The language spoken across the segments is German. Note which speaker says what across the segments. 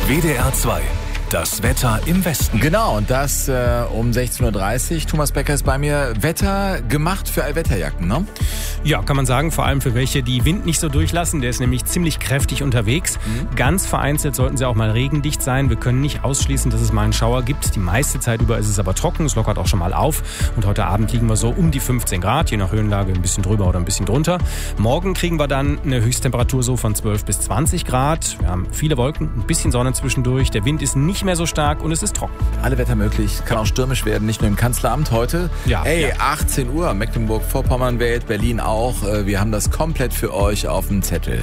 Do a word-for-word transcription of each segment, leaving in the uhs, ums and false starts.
Speaker 1: W D R zwei. Das Wetter im Westen.
Speaker 2: Genau, und das äh, um sechzehn Uhr dreißig. Thomas Becker ist bei mir. Wetter gemacht für Allwetterjacken, ne?
Speaker 3: Ja, kann man sagen, vor allem für welche, die Wind nicht so durchlassen. Der ist nämlich ziemlich kräftig unterwegs. Mhm. Ganz vereinzelt sollten sie auch mal regendicht sein. Wir können nicht ausschließen, dass es mal einen Schauer gibt. Die meiste Zeit über ist es aber trocken. Es lockert auch schon mal auf. Und heute Abend liegen wir so um die fünfzehn Grad, je nach Höhenlage ein bisschen drüber oder ein bisschen drunter. Morgen kriegen wir dann eine Höchsttemperatur so von zwölf bis zwanzig Grad. Wir haben viele Wolken, ein bisschen Sonne zwischendurch. Der Wind ist nicht mehr so stark und es ist trocken.
Speaker 2: Alle Wetter möglich. Kann auch stürmisch werden, nicht nur im Kanzleramt heute.
Speaker 3: Ja,
Speaker 2: Ey,
Speaker 3: ja.
Speaker 2: achtzehn Uhr, Mecklenburg-Vorpommern wählt, Berlin auch. Wir haben das komplett für euch auf dem Zettel.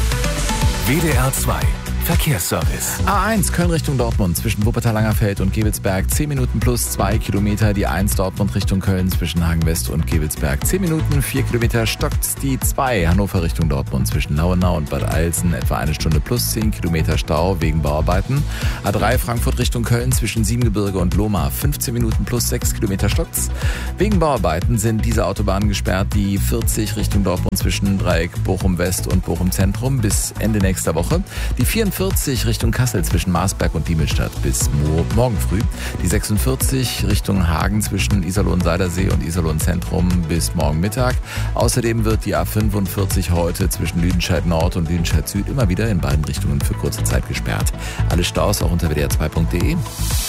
Speaker 1: W D R zwei. Verkehrsservice.
Speaker 2: A eins, Köln Richtung Dortmund, zwischen Wuppertal-Langerfeld und Gevelsberg, zehn Minuten plus zwei Kilometer. Die eins Dortmund Richtung Köln, zwischen Hagen-West und Gevelsberg, zehn Minuten, vier Kilometer. Stockt die zwei, Hannover Richtung Dortmund, zwischen Lauenau und Bad Eilsen, etwa eine Stunde plus zehn Kilometer Stau wegen Bauarbeiten. A drei, Frankfurt Richtung Köln, zwischen Siebengebirge und Lohmar, fünfzehn Minuten plus sechs Kilometer stockt's. Wegen Bauarbeiten sind diese Autobahnen gesperrt, die vierzig Richtung Dortmund zwischen Dreieck Bochum-West und Bochum-Zentrum bis Ende nächster Woche. Die vierundvierzig Richtung Kassel zwischen Marsberg und Diemelstadt bis morgen früh. Die sechsundvierzig Richtung Hagen zwischen Iserlohn-Seidersee und Iserlohn-Zentrum bis morgen Mittag. Außerdem wird die A fünfundvierzig heute zwischen Lüdenscheid Nord und Lüdenscheid Süd immer wieder in beiden Richtungen für kurze Zeit gesperrt. Alle Staus auch unter w d r zwei punkt d e.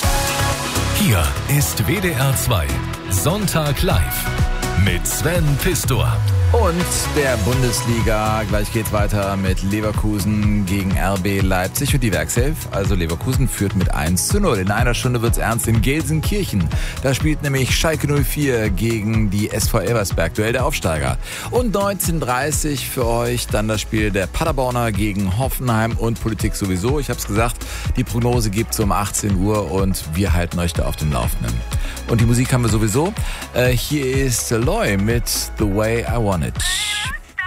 Speaker 1: Hier ist W D R zwei. Sonntag live mit Sven Pistor.
Speaker 2: Und der Bundesliga. Gleich geht's weiter mit Leverkusen gegen R B Leipzig und die Werkself. Also Leverkusen führt mit eins zu null. In einer Stunde wird's ernst in Gelsenkirchen. Da spielt nämlich Schalke null vier gegen die S V Elversberg. Duell der Aufsteiger. Und neunzehn Uhr dreißig für euch dann das Spiel der Paderborner gegen Hoffenheim und Politik sowieso. Ich hab's gesagt, die Prognose gibt's um achtzehn Uhr und wir halten euch da auf dem Laufenden. Und die Musik haben wir sowieso. Äh, hier ist Loy mit The Way I Want It.